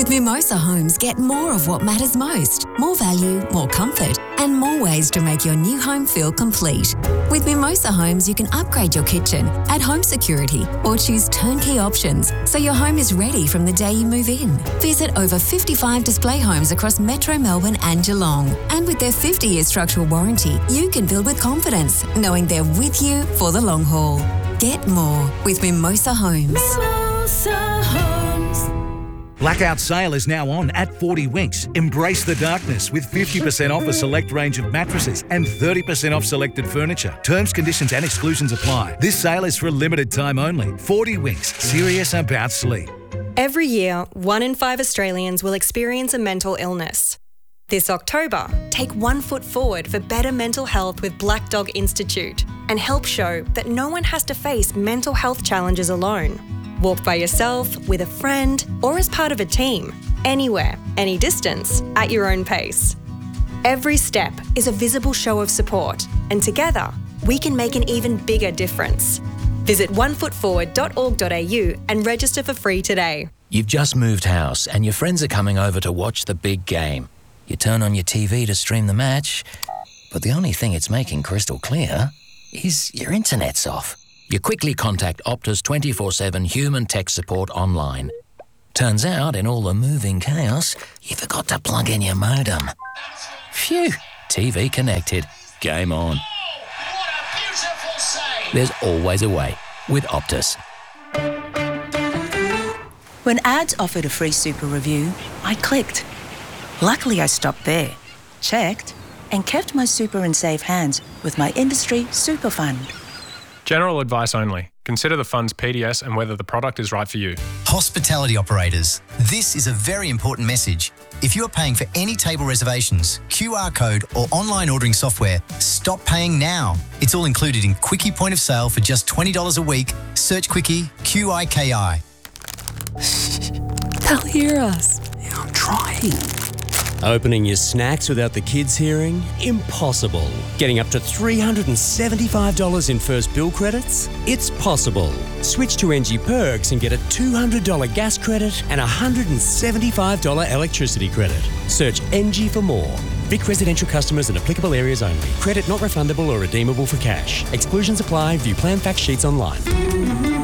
With Mimosa Homes, get more of what matters most. More value, more comfort, and more ways to make your new home feel complete. With Mimosa Homes, you can upgrade your kitchen, add home security, or choose turnkey options so your home is ready from the day you move in. Visit over 55 display homes across Metro Melbourne and Geelong. And with their 50-year structural warranty, you can build with confidence, knowing they're with you for the long haul. Get more with Mimosa Homes. Mimosa Homes. Blackout sale is now on at 40 Winks. Embrace the darkness with 50% off a select range of mattresses and 30% off selected furniture. Terms, conditions and exclusions apply. This sale is for a limited time only. 40 Winks, serious about sleep. Every year, 1 in 5 Australians will experience a mental illness. This October, take 1 foot forward for better mental health with Black Dog Institute and help show that no one has to face mental health challenges alone. Walk by yourself, with a friend, or as part of a team. Anywhere, any distance, at your own pace. Every step is a visible show of support, and together, we can make an even bigger difference. Visit onefootforward.org.au and register for free today. You've just moved house and your friends are coming over to watch the big game. You turn on your TV to stream the match, but the only thing it's making crystal clear is your internet's off. You quickly contact Optus 24/7 human tech support online. Turns out, in all the moving chaos, you forgot to plug in your modem. Phew, TV connected. Game on. What a beautiful save! There's always a way with Optus. When ads offered a free super review, I clicked. Luckily, I stopped there, checked, and kept my super in safe hands with my industry super fund. General advice only. Consider the fund's PDS and whether the product is right for you. Hospitality operators, this is a very important message. If you are paying for any table reservations, QR code or online ordering software, stop paying now. It's all included in Quickie Point of Sale for just $20 a week. Search Quickie, QIKI. They'll hear us. Yeah, I'm trying. Opening your snacks without the kids hearing? Impossible. Getting up to $375 in first bill credits? It's possible. Switch to NG Perks and get a $200 gas credit and a $175 electricity credit. Search NG for more. Vic residential customers and applicable areas only. Credit not refundable or redeemable for cash. Exclusions apply. View plan fact sheets online.